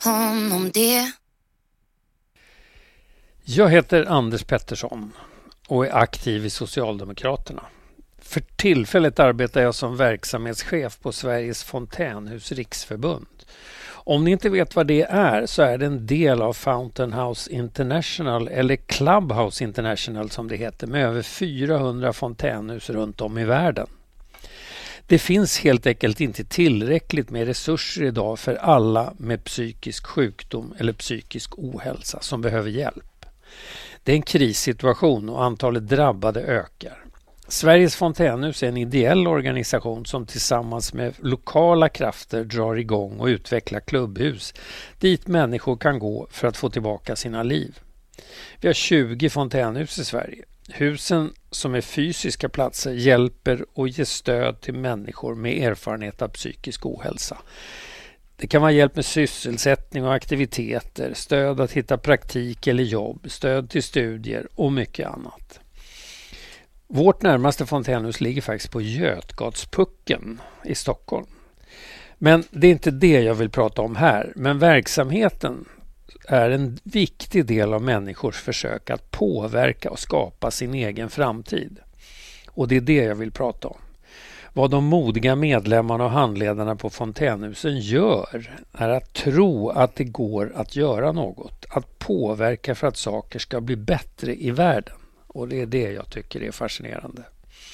honom det. Jag heter Anders Pettersson och är aktiv i Socialdemokraterna. För tillfället arbetar jag som verksamhetschef på Sveriges Fontänhus Riksförbund. Om ni inte vet vad det är så är det en del av Fountain House International eller Clubhouse International som det heter, med över 400 fontänhus runt om i världen. Det finns helt enkelt inte tillräckligt med resurser idag för alla med psykisk sjukdom eller psykisk ohälsa som behöver hjälp. Det är en krissituation och antalet drabbade ökar. Sveriges Fontänhus är en ideell organisation som tillsammans med lokala krafter drar igång och utvecklar klubbhus dit människor kan gå för att få tillbaka sina liv. Vi har 20 fontänhus i Sverige. Husen som är fysiska platser hjälper och ger stöd till människor med erfarenhet av psykisk ohälsa. Det kan vara hjälp med sysselsättning och aktiviteter, stöd att hitta praktik eller jobb, stöd till studier och mycket annat. Vårt närmaste fontänhus ligger faktiskt på Götgatspucken i Stockholm. Men det är inte det jag vill prata om här, men verksamheten är en viktig del av människors försök att påverka och skapa sin egen framtid. Och det är det jag vill prata om. Vad de modiga medlemmarna och handledarna på fontänhusen gör är att tro att det går att göra något, att påverka för att saker ska bli bättre i världen. Och det är det jag tycker är fascinerande.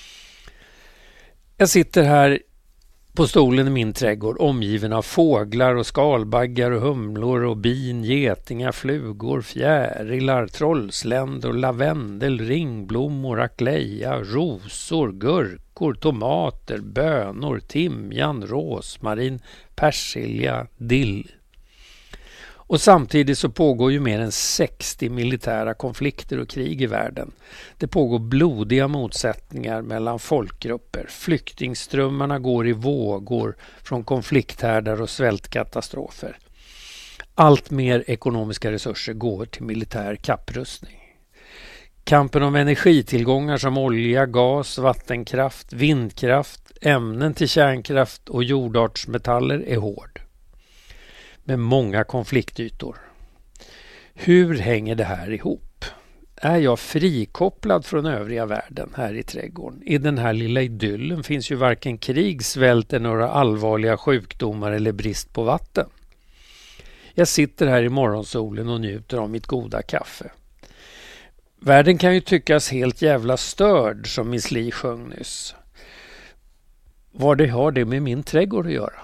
Jag sitter här på stolen i min trädgård omgiven av fåglar och skalbaggar och humlor och bin, getingar, flugor, fjärilar, trollsländor, lavendel, ringblommor, akleja, rosor, gurkor, tomater, bönor, timjan, rosmarin, persilja, dill. Och samtidigt så pågår ju mer än 60 militära konflikter och krig i världen. Det pågår blodiga motsättningar mellan folkgrupper. Flyktingströmmarna går i vågor från konflikthärdar och svältkatastrofer. Allt mer ekonomiska resurser går till militär kapprustning. Kampen om energitillgångar som olja, gas, vattenkraft, vindkraft, ämnen till kärnkraft och jordartsmetaller är hård. Med många konfliktytor. Hur hänger det här ihop? Är jag frikopplad från övriga världen här i trädgården? I den här lilla idyllen finns ju varken krig, svält eller några allvarliga sjukdomar eller brist på vatten. Jag sitter här i morgonsolen och njuter av mitt goda kaffe. Världen kan ju tyckas helt jävla störd, som Miss Li sjöng nyss. Vad det har det med min trädgård att göra?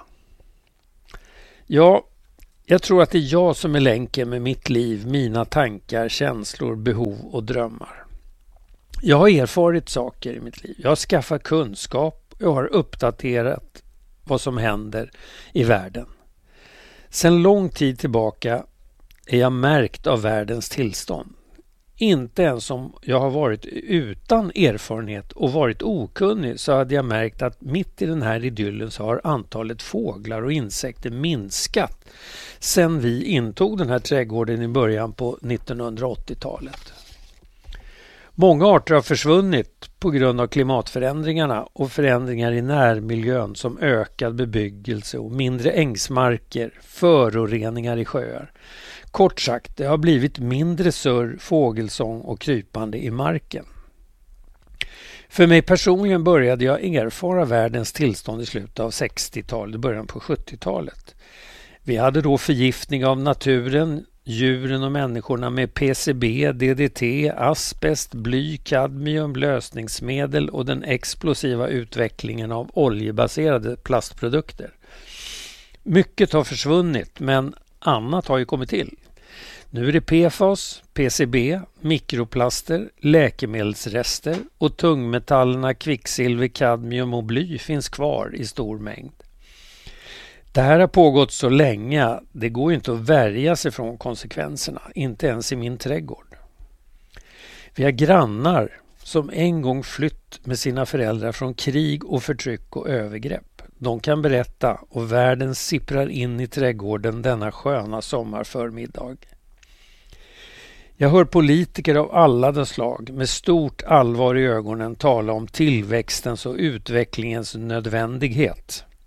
Ja, jag tror att det är jag som är länken med mitt liv, mina tankar, känslor, behov och drömmar. Jag har erfarit saker i mitt liv. Jag har skaffat kunskap och jag har uppdaterat vad som händer i världen. Sedan lång tid tillbaka är jag märkt av världens tillstånd. Inte ens om jag har varit utan erfarenhet och varit okunnig så hade jag märkt att mitt i den här idyllen så har antalet fåglar och insekter minskat sedan vi intog den här trädgården i början på 1980-talet. Många arter har försvunnit på grund av klimatförändringarna och förändringar i närmiljön som ökad bebyggelse och mindre ängsmarker, föroreningar i sjöar. Kort sagt, det har blivit mindre surr, fågelsång och krypande i marken. För mig personligen började jag erfara världens tillstånd i slutet av 60-talet, början på 70-talet. Vi hade då förgiftning av naturen, djuren och människorna med PCB, DDT, asbest, bly, kadmium, lösningsmedel och den explosiva utvecklingen av oljebaserade plastprodukter. Mycket har försvunnit, men annat har ju kommit till. Nu är det PFAS, PCB, mikroplaster, läkemedelsrester och tungmetallerna kvicksilver, kadmium och bly finns kvar i stor mängd. Det här har pågått så länge, det går inte att värja sig från konsekvenserna, inte ens i min trädgård. Vi har grannar som en gång flytt med sina föräldrar från krig och förtryck och övergrepp. De kan berätta och världen sipprar in i trädgården denna sköna sommarförmiddag. Jag hör politiker av alla de slag med stort allvar i ögonen tala om tillväxtens och utvecklingens nödvändighet.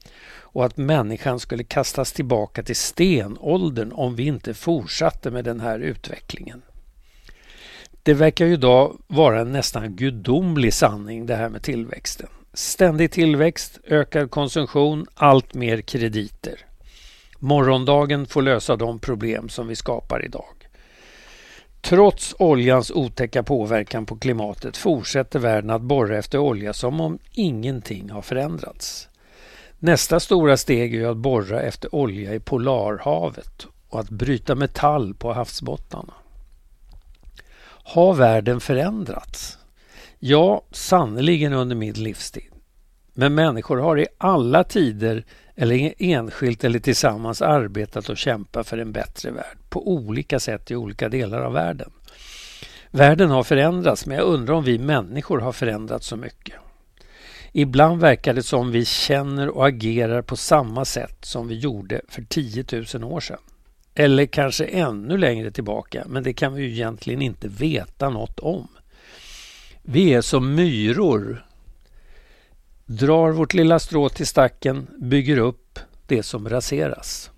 och att människan skulle kastas tillbaka till stenåldern om vi inte fortsatte med den här utvecklingen. Det verkar ju idag vara en nästan gudomlig sanning det här med tillväxten. Ständig tillväxt, ökad konsumtion, allt mer krediter. Morgondagen får lösa de problem som vi skapar idag. Trots oljans otäcka påverkan på klimatet fortsätter världen att borra efter olja som om ingenting har förändrats. Nästa stora steg är att borra efter olja i Polarhavet och att bryta metall på havsbottnarna. Har världen förändrats? Ja, sannoliken under min livstid. Men människor har i alla tider eller enskilt eller tillsammans arbetat och kämpat för en bättre värld på olika sätt i olika delar av världen. Världen har förändrats, men jag undrar om vi människor har förändrats så mycket. Ibland verkar det som vi känner och agerar på samma sätt som vi gjorde för 10 000 år sedan. Eller kanske ännu längre tillbaka, men det kan vi ju egentligen inte veta något om. Vi är som myror. Drar vårt lilla strå till stacken, bygger upp det som raseras.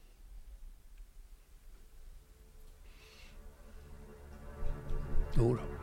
Jo då.